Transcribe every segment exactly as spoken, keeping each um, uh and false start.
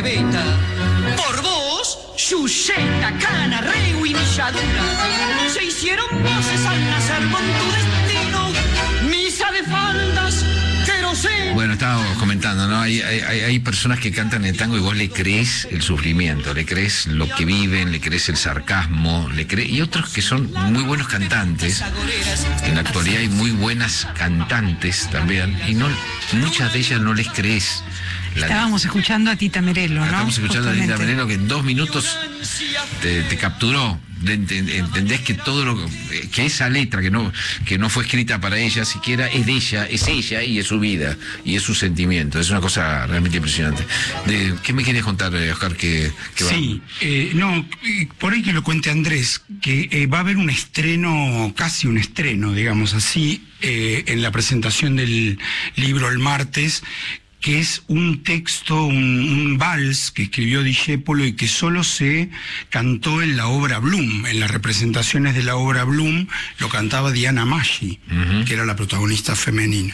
pebeta. Por vos, Yuyeta, Cana, Reu y Milladura se hicieron voces al nacer con tu destino. Misa de faldas, queroseno. Bueno, estábamos comentando, ¿no? Hay, hay, hay personas que cantan el tango y vos le crees el sufrimiento, le crees lo que viven, le crees el sarcasmo, le crees... y otros que son muy buenos cantantes. En la actualidad hay muy buenas cantantes también, y no, muchas de ellas no les crees. La... Estábamos escuchando a Tita Merelo, ¿no? Estamos escuchando Justamente. a Tita Merelo, que en dos minutos te, te capturó. Entendés que todo lo que esa letra que no que no fue escrita para ella siquiera es de ella, es ella y es su vida y es su sentimiento. Es una cosa realmente impresionante. De, ¿Qué me querías contar, Oscar? Que, que sí, eh, no, por ahí que lo cuente Andrés, que eh, va a haber un estreno, casi un estreno, digamos así, eh, en la presentación del libro el martes, que es un texto, un, un vals que escribió Discépolo y que solo se cantó en la obra Bloom, en las representaciones de la obra Bloom, lo cantaba Diana Maggi, uh-huh. que era la protagonista femenina.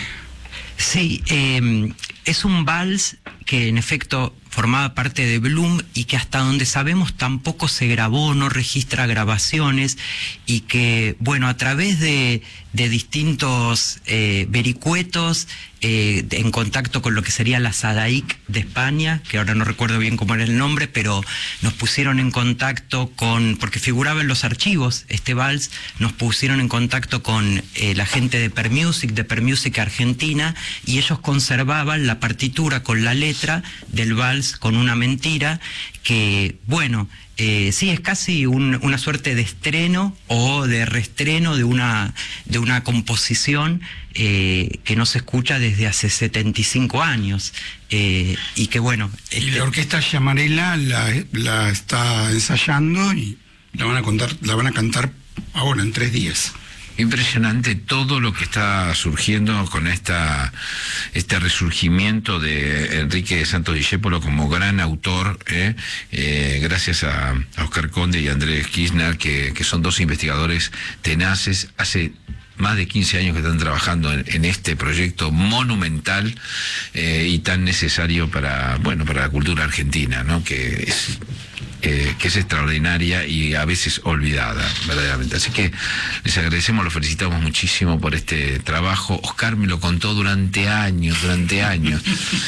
Sí, eh, es un vals que en efecto formaba parte de Bloom y que hasta donde sabemos tampoco se grabó, no registra grabaciones, y que, bueno, a través de, de distintos eh, vericuetos, eh, en contacto con lo que sería la SADAIC de España, que ahora no recuerdo bien cómo era el nombre, pero nos pusieron en contacto con, porque figuraba en los archivos este vals, nos pusieron en contacto con eh, la gente de Permusic, de Permusic Argentina, y ellos conservaban la partitura con la letra del vals con una mentira, que, bueno, eh, sí, es casi un, una suerte de estreno o de reestreno de una, de una composición eh, que no se escucha desde hace setenta y cinco años. Eh, y que, bueno... Este... Y la orquesta Llamarela la, la está ensayando y la van a contar, la van a cantar ahora, en tres días. Impresionante todo lo que está surgiendo con esta este resurgimiento de Enrique Santos Discépolo como gran autor, ¿eh? Eh, gracias a, a Oscar Conde y a Andrés Kirchner, que, que son dos investigadores tenaces. Hace más de quince años que están trabajando en, en este proyecto monumental eh, y tan necesario para, bueno, para la cultura argentina, ¿no? Que es... Eh, que es extraordinaria y a veces olvidada, verdaderamente. Así que les agradecemos, los felicitamos muchísimo por este trabajo. Oscar me lo contó durante años, durante años,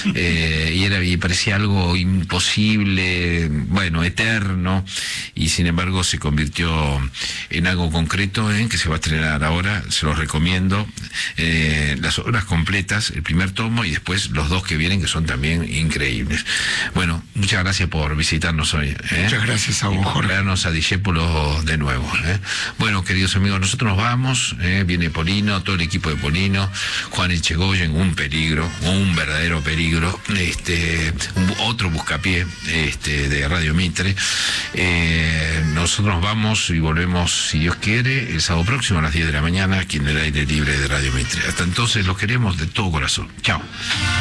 eh, y era y parecía algo imposible, bueno, eterno, y sin embargo se convirtió en algo concreto, ¿eh? Que se va a estrenar ahora. Se los recomiendo, eh, las obras completas, el primer tomo y después los dos que vienen, que son también increíbles. Bueno, muchas gracias por visitarnos hoy, ¿eh? Muchas gracias a vos, por vernos a Discépolo de nuevo, ¿eh? Bueno, queridos amigos, nosotros nos vamos, ¿eh? Viene Polino, todo el equipo de Polino, Juan Echegoyen, un peligro, un verdadero peligro, este, un, otro buscapié este, de Radio Mitre. Eh, nosotros nos vamos y volvemos, si Dios quiere, el sábado próximo a las diez de la mañana, aquí en el aire libre de Radio Mitre. Hasta entonces los queremos de todo corazón. Chao.